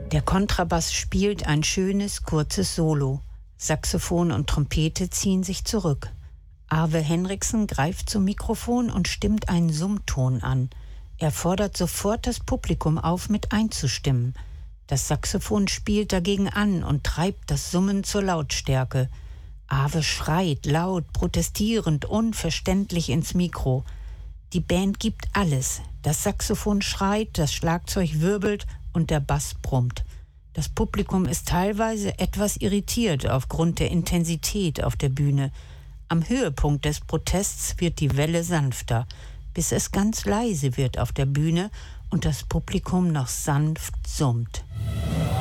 Der Kontrabass spielt ein schönes, kurzes Solo. Saxophon und Trompete ziehen sich zurück. Arve Henriksen greift zum Mikrofon und stimmt einen Summton an. Er fordert sofort das Publikum auf, mit einzustimmen. Das Saxophon spielt dagegen an und treibt das Summen zur Lautstärke. Arve schreit laut, protestierend, unverständlich ins Mikro. Die Band gibt alles. Das Saxophon schreit, das Schlagzeug wirbelt und der Bass brummt. Das Publikum ist teilweise etwas irritiert aufgrund der Intensität auf der Bühne. Am Höhepunkt des Protests wird die Welle sanfter, bis es ganz leise wird auf der Bühne und das Publikum noch sanft summt.